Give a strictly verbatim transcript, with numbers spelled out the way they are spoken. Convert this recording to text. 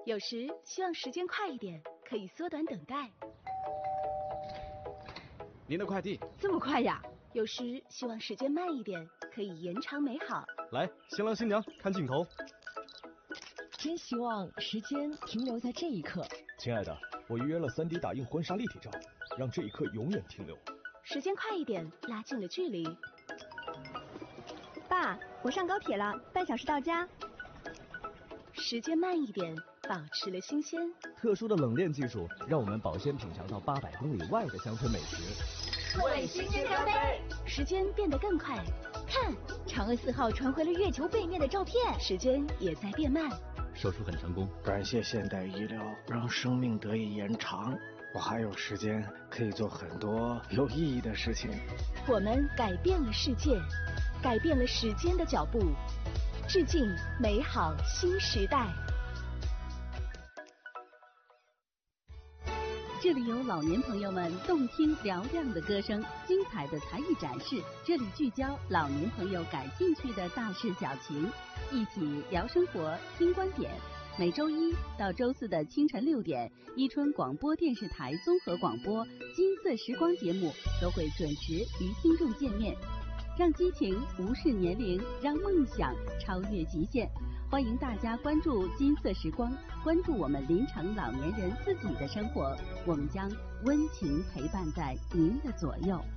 有时希望时间快一点，可以缩短等待。 您的快递。 这么快呀？ 有时希望时间慢一点，可以延长美好。 来，新郎新娘看镜头。 真希望时间停留在这一刻。 亲爱的，我预约了 三 D 打印婚纱立体照，让这一刻永远停留。 时间快一点，拉近了距离。 爸，我上高铁了，半小时到家。 时间慢一点，保持了新鲜。 特殊的冷链技术让我们保鲜品尝到八百公里外的乡村美食。 为新鲜干杯！ 时间变得更快， 看，嫦娥四号传回了月球背面的照片。 时间也在变慢。 手术很成功， 感谢现代医疗，让生命得以延长。我还有时间可以做很多有意义的事情。 我们改变了世界，改变了时间的脚步，致敬美好新时代。 这里有老年朋友们动听嘹亮的歌声，精彩的才艺展示。这里聚焦老年朋友感兴趣的大事小情，一起聊生活，听观点。每周一到周四的清晨六点，伊春广播电视台综合广播《金色时光》节目都会准时与听众见面，让激情无视年龄，让梦想超越极限。欢迎大家关注金色时光，关注我们临城老年人自己的生活，我们将温情陪伴在您的左右。